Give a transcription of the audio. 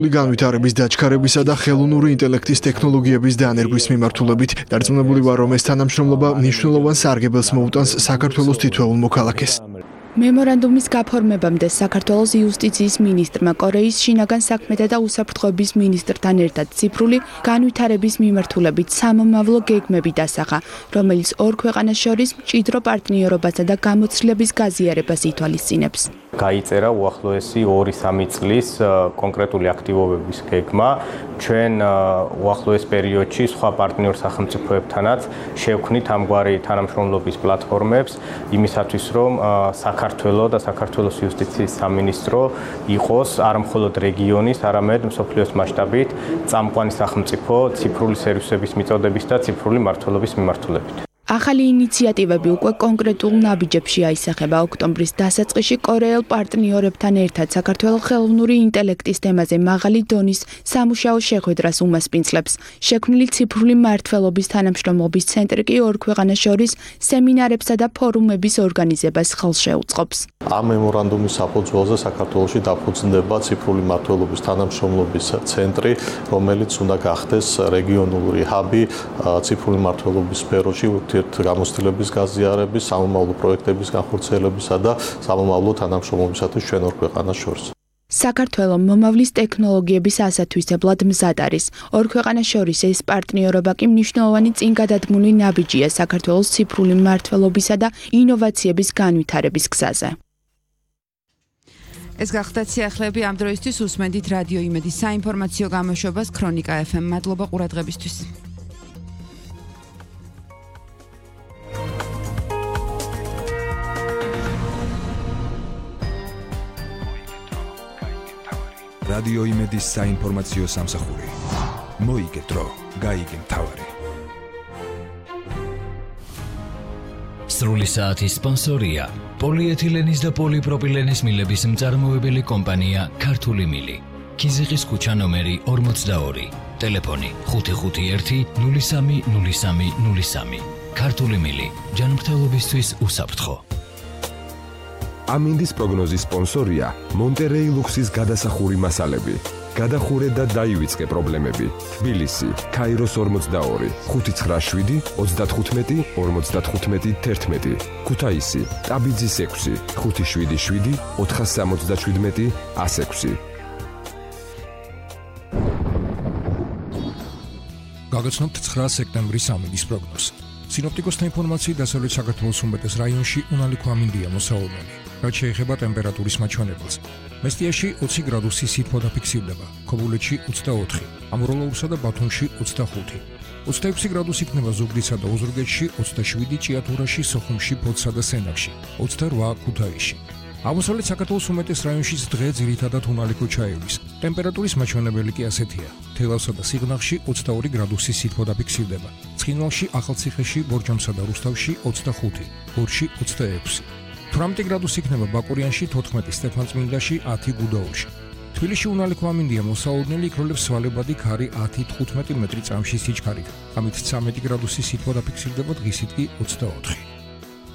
განვითარების დაჩქარებისა და ხელოვნური ინტელექტის ტექნოლოგიების დანერგვის მიმართულებით დარწმუნებული ვარ, რომ ეს თანამშრომლობა მნიშვნელოვან სარგებელს მოუტანს საქართველოს თითოეულ მოქალაქეს. მემორანდუმის გაფორმებამდე საქართველოს იუსტიციის მინისტრმა კორეის შინაგან საქმეთა და უსაფრთხოების მინისტრთან ერთად ციფრული განვითარების მიმართულებით სამომავლო გეგმები დასახა, რომელიც ორ ქვეყანას შორის მჭიდრო პარტნიორობასა და გამოცდილების გაზიარებას ითვალისწინებს. გაიწერა უახლოესი 2-3 წლის კონკრეტული აქტივობების გეგმა. ჩვენ უახლოეს პერიოდში სხვა პარტნიორ სახელმწიფოებთანაც შევქმნით ამგვარი თანამშრომლობის პლატფორმებს იმისათვის, რომ საქართველოს და საქართველოს იუსტიციის სამინისტრო იყოს არა მხოლოდ რეგიონის, არამედ მსოფლიოს მასშტაბით წამყვანი სახელმწიფო ციფრული სერვისების მიწოდების და ციფრული მმართველობის მიმართულებით. ახალი ინიციატივები უკვე კონკრეტულ ნაბიჯებში აისახება. ოქტომბრის დასაწყისში კორეელ პარტნიორებთან ერთად საქართველოს ხელოვნური ინტელექტის თემაზე მაღალი დონის სამუშაო შეხვედრას უმასპინძლებს. შექმნილი ციფრული მმართველობის თანამშრომლობის ცენტრი კი ორ ქვეყანას შორის სემინარებსა და ფორუმების ორგანიზებას ხელს შეუწყობს. ამ მემორანდუმის საფუძველზე საქართველოში დაფუძნდება ციფრული მმართველობის თანამშრომლობის ცენტრი, რომელიც უნდა გახდეს რეგიონული ჰაბი ციფრული მმართველობის სფეროში გამოცდილების გაზიარების, სამომავლო პროექტების განხორციელებისა და სამომავლო თანამშრომლობისათვის ჩვენ ორ ქვეყანას შორის. საქართველოს მომავლის ტექნოლოგიების ასათვისებლად მზად არის. ორ ქვეყანას შორის ეს პარტნიორობა კი მნიშვნელოვანი წინგადადგმული ნაბიჯია საქართველოს ციფრული მმართველობისა და ინოვაციების განვითარების გზაზე. ეს გახდა სიახლეები ამ დროისთვის. უსმენთ რადიო იმედის საინფორმაციო გამოშვებას ქრონიკა FM. მადლობა ყურადღებისთვის. რადიო იმედის საინფორმაციო სამსახური. მოიგდრო, გაიგე მთავარი. სრული საათის სპონსორია პოლიეთილენის და პოლიპროპილენის მილების მწარმოებელი კომპანია ქართული მილი. ქიზიყის ქუჩა ნომერი 42. ტელეფონი 551 03 03 03. ქართული მილი. ჯანმრთელობისთვის უსაფრთხო. ამინდის პროგნოზის სპონსორია მონტერეი ლუქსის გადასახური მასალები. გადახურე და დაივიწყე პრობლემები. თბილისი, ქაიროს 42, 597 35 55 11. ქუთაისი, ტაბიძის 6, 577 477 106. გაგაცნობთ 9 სექტემბრის ამინდის პროგნოზს. სინოპტიკოსთა ინფორმაციით დასავლეთ საქართველოს უმეტეს რაიონში უნალიქო ამინდია მოსავალნელი. რაც შეეხება ტემპერატურის მაჩვენებელს. მესტიაში 20 გრადუსი სითბო დაფიქსირდება, ქობულეთში 24, ამროლოურსა და ბათუმში 25. 26 გრადუსი იქნება ზუგდიდსა და ოზურგეთში, 27 ჭიათურაში, სოხუმში, ფოთსა და სენაკში, 28 ქუთაისში. აღმოსავლეთ საქართველოს უმეტეს რაიონში დღე ძირითადად უნალიქო ჩაევის. ტემპერატურის მაჩვენებელი კი ასეთია: თელავსა და სიღნაღში 22 გრადუსი სითბო დაფიქსირდება, ცხინვალში, ახალციხეში, ბორჯომსა და რუსთავში 25, გორში 26. 18 გრადუსი იქნება ბაკურიანში, 14 სტეფანწმინდაში, 10 გუდაუთში. თბილისში უნალიქო ამინდია მოსავალნელი, იქროლებს სვალებადი ქარი 10-15 მეტრი წამში სიჩქარით. ამით 13 გრადუსი სითბო დაფიქსირდება, დღისით კი 24.